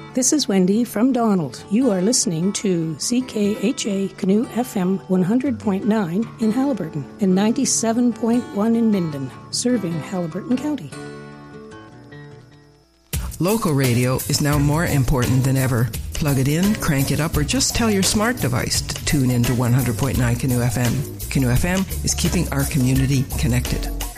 This is Wendy from Donald. You are listening to CKHA Canoe FM 100.9 in Haliburton and 97.1 in Minden, serving Haliburton County. Local radio is now more important than ever. Plug it in, crank it up, or just tell your smart device to tune into 100.9 Canoe FM. Canoe FM is keeping our community connected.